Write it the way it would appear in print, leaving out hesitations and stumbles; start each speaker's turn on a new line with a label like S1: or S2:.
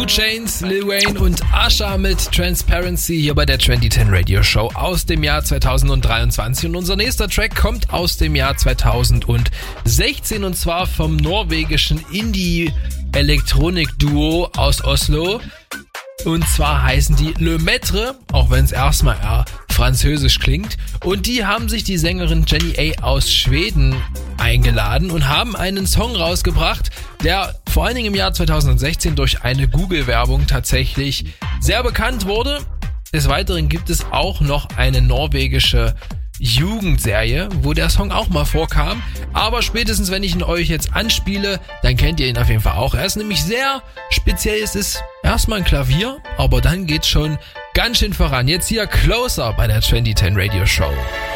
S1: 2 Chainz, Lil Wayne und Usher mit Transparency hier bei der 2010 Radio Show aus dem Jahr 2023. Und unser nächster Track kommt aus dem Jahr 2016 und zwar vom norwegischen Indie-Elektronik-Duo aus Oslo. Und zwar heißen die Le Maître, auch wenn es erstmal eher französisch klingt. Und die haben sich die Sängerin Jenny A. aus Schweden eingeladen und haben einen Song rausgebracht, der vor allen Dingen im Jahr 2016 durch eine Google-Werbung tatsächlich sehr bekannt wurde. Des Weiteren gibt es auch noch eine norwegische Jugendserie, wo der Song auch mal vorkam. Aber spätestens, wenn ich ihn euch jetzt anspiele, dann kennt ihr ihn auf jeden Fall auch. Er ist nämlich sehr speziell. Es ist erstmal ein Klavier, aber dann geht's schon ganz schön voran. Jetzt hier Closer bei der 2010 Radio Show.